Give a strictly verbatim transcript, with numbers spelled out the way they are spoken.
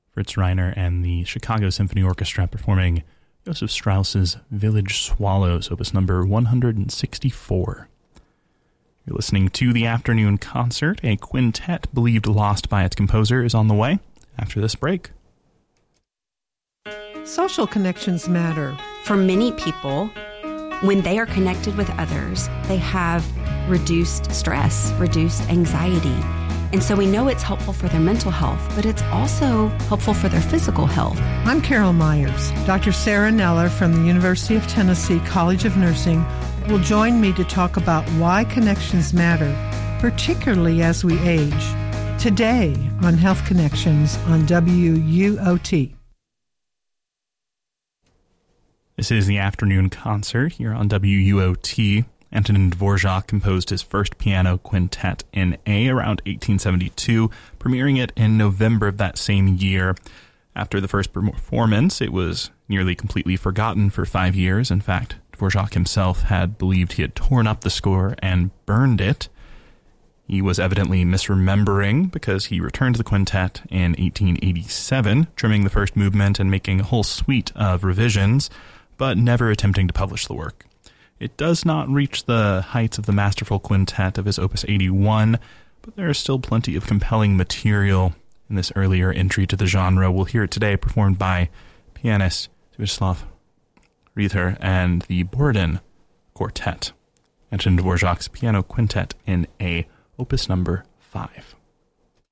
Fritz Reiner and the Chicago Symphony Orchestra performing Joseph Strauss's Village Swallows, opus number one hundred sixty-four. You're listening to the afternoon concert. A quintet believed lost by its composer is on the way after this break. Social connections matter. For many people, when they are connected with others, they have reduced stress, reduced anxiety. And so we know it's helpful for their mental health, but it's also helpful for their physical health. I'm Carol Myers. Doctor Sarah Neller from the University of Tennessee College of Nursing will join me to talk about why connections matter, particularly as we age. Today on Health Connections on W U O T. This is the afternoon concert here on W U O T. Antonin Dvorak composed his first piano quintet in A around eighteen seventy-two, premiering it in November of that same year. After the first performance, it was nearly completely forgotten for five years. In fact, Dvorak himself had believed he had torn up the score and burned it. He was evidently misremembering because he returned to the quintet in eighteen eighty-seven, trimming the first movement and making a whole suite of revisions, but never attempting to publish the work. It does not reach the heights of the masterful quintet of his Opus eighty-one, but there is still plenty of compelling material in this earlier entry to the genre. We'll hear it today performed by pianist Sviatoslav Ritter and the Borodin Quartet. Antonin Dvorak's Piano Quintet in A, Opus number five.